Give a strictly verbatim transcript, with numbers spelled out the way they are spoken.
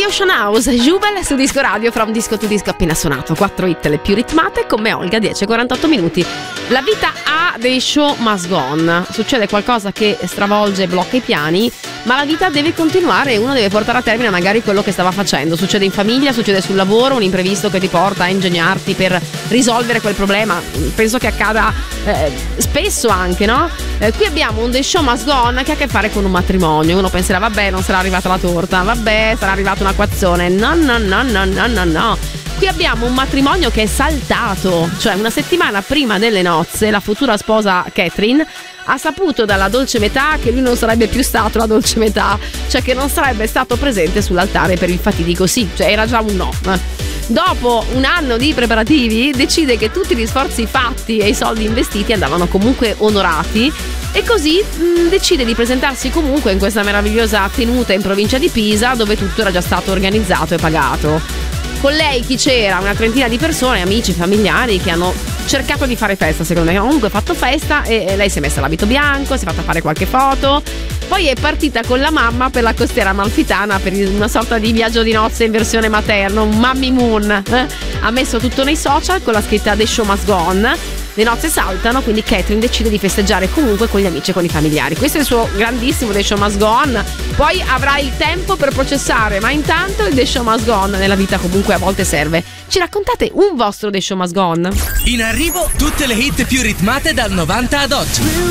The Ocean House, Jubel su Disco Radio, From Disco to Disco appena suonato. Quattro hit le più ritmate con me Olga, dieci e quarantotto minuti. La vita ha dei show must go on. Succede qualcosa che stravolge e blocca i piani, ma la vita deve continuare e uno deve portare a termine magari quello che stava facendo. Succede in famiglia, succede sul lavoro, un imprevisto che ti porta a ingegnarti per risolvere quel problema. Penso che accada eh, spesso anche, no? Eh, qui abbiamo un The Show Must Go On che ha a che fare con un matrimonio. Uno penserà, vabbè, non sarà arrivata la torta, vabbè, sarà arrivato un acquazzone. No, no, no, no, no, no, no. Qui abbiamo un matrimonio che è saltato, cioè una settimana prima delle nozze la futura sposa Catherine ha saputo dalla dolce metà che lui non sarebbe più stato la dolce metà, cioè che non sarebbe stato presente sull'altare per il fatidico sì, cioè era già un no. Dopo un anno di preparativi decide che tutti gli sforzi fatti e i soldi investiti andavano comunque onorati e così mh, decide di presentarsi comunque in questa meravigliosa tenuta in provincia di Pisa, dove tutto era già stato organizzato e pagato. Con lei chi c'era? Una trentina di persone, amici, familiari che hanno cercato di fare festa, secondo me. Comunque fatto festa e lei si è messa l'abito bianco, si è fatta fare qualche foto. Poi è partita con la mamma per la costiera amalfitana per una sorta di viaggio di nozze in versione materno, un Mammy Moon. Eh? Ha messo tutto nei social con la scritta The Show Must Go On. Le nozze saltano, quindi Catherine decide di festeggiare comunque con gli amici e con i familiari. Questo è il suo grandissimo The Show Must Go On. Poi avrà il tempo per processare, ma intanto il The Show Must Go On nella vita comunque a volte serve. Ci raccontate un vostro The Show Must Go On? In arrivo tutte le hit più ritmate dal novanta ad oggi.